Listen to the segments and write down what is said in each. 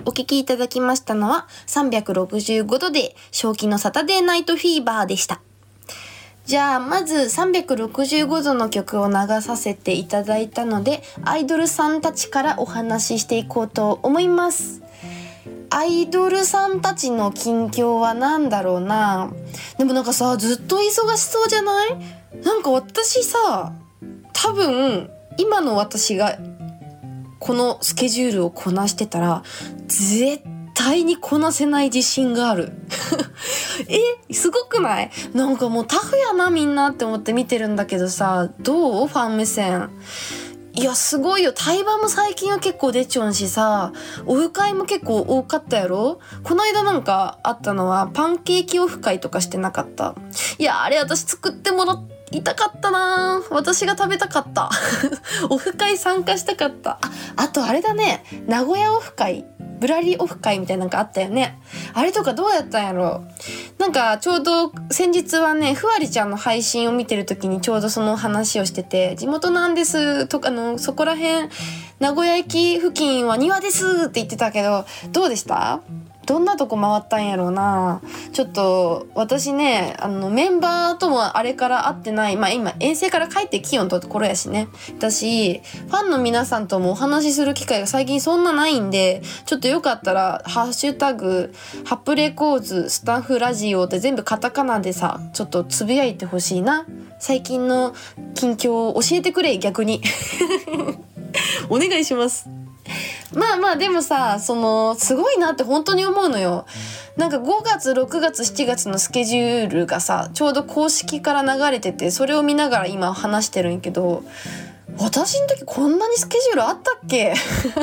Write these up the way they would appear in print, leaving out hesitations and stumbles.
お聞きいただきましたのは365度で正気のサタデーナイトフィーバーでした。じゃあまず365度の曲を流させていただいたので、アイドルさんたちからお話ししていこうと思います。アイドルさんたちの近況はなんだろうな。でもなんかさ、ずっと忙しそうじゃない？なんか私さ、多分今の私がこのスケジュールをこなしてたら絶対にこなせない自信があるすごくない？なんかもうタフやなみんなって思って見てるんだけどさ、どう？ファン目線。いやすごいよ。対バンも最近は結構出ちゃうしさ、オフ会も結構多かったやろ。この間なんかあったのはパンケーキオフ会とかしてなかった？いやあれ私作ってもら痛かったな。私が食べたかったオフ会参加したかった。あとあれだね、名古屋オフ会、ぶらりオフ会みたいなのがあったよね。あれとかどうやったんやろ。なんかちょうど先日はね、ふわりちゃんの配信を見てる時にちょうどその話をしてて、地元なんですとかそこら辺名古屋駅付近は庭ですって言ってたけど、どうでした？どんなとこ回ったんやろうな。ちょっと私ね、メンバーともあれから会ってない、今遠征から帰ってきよんところやしね。私ファンの皆さんともお話しする機会が最近そんなないんで、ちょっとよかったらハッシュタグハプレコーズスタッフラジオって全部カタカナでさ、ちょっとつぶやいてほしいな。最近の近況を教えてくれ、逆にお願いします。でもさ、すごいなって本当に思うのよ。なんか5月6月7月のスケジュールがさ、ちょうど公式から流れてて、それを見ながら今話してるんやけど、私の時こんなにスケジュールあったっけ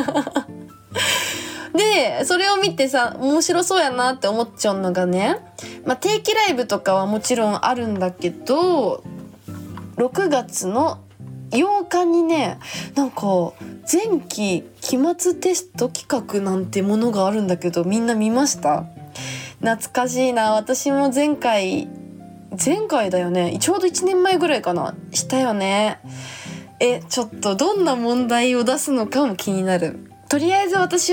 でそれを見てさ、面白そうやなって思っちゃうのがね、定期ライブとかはもちろんあるんだけど、6月の8日にね、なんか前期期末テスト企画なんてものがあるんだけど、みんな見ました？懐かしいな。私も前回だよね、ちょうど1年前ぐらいかな、したよね。ちょっとどんな問題を出すのかも気になる。とりあえず私